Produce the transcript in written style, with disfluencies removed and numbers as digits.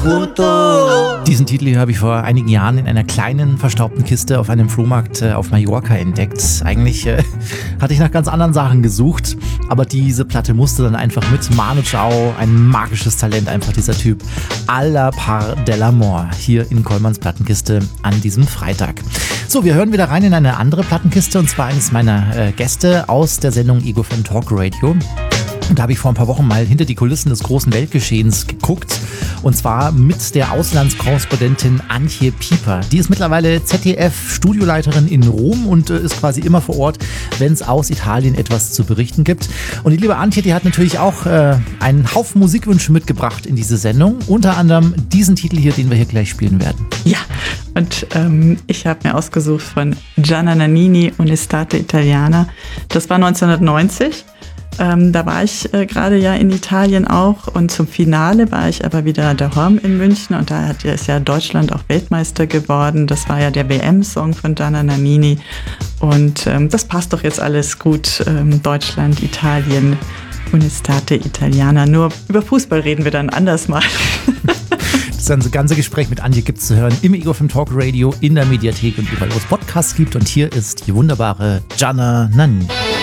junto. Diesen Titel hier habe ich vor einigen Jahren in einer kleinen, verstaubten Kiste auf einem Flohmarkt auf Mallorca entdeckt. Eigentlich hatte ich nach ganz anderen Sachen gesucht, aber diese Platte musste dann einfach mit. Manu Chao, ein magisches Talent, einfach dieser Typ. A la Par del Amor, hier in Kollmanns Plattenkiste an diesem Freitag. So, wir hören wieder rein in eine andere Plattenkiste, und zwar eines meiner Gäste aus der Sendung Ego FM Talk Radio. Und da habe ich vor ein paar Wochen mal hinter die Kulissen des großen Weltgeschehens geguckt. Und zwar mit der Auslandskorrespondentin Antje Pieper. Die ist mittlerweile ZDF-Studioleiterin in Rom und ist quasi immer vor Ort, wenn es aus Italien etwas zu berichten gibt. Und die liebe Antje, die hat natürlich auch einen Haufen Musikwünsche mitgebracht in diese Sendung. Unter anderem diesen Titel hier, den wir hier gleich spielen werden. Ja, und ich habe mir ausgesucht von Gianna Nannini, Un'estate italiana. Das war 1990. Da war ich gerade ja in Italien auch, und zum Finale war ich aber wieder daheim in München, und da ist ja Deutschland auch Weltmeister geworden. Das war ja der WM-Song von Gianna Nannini, und das passt doch jetzt alles gut. Deutschland, Italien, Un'estate italiana. Nur über Fußball reden wir dann anders mal. Das ganze Gespräch mit Antje gibt es zu hören im Ego FM Talk Radio, in der Mediathek und überall, wo es Podcasts gibt. Und hier ist die wunderbare Gianna Nannini.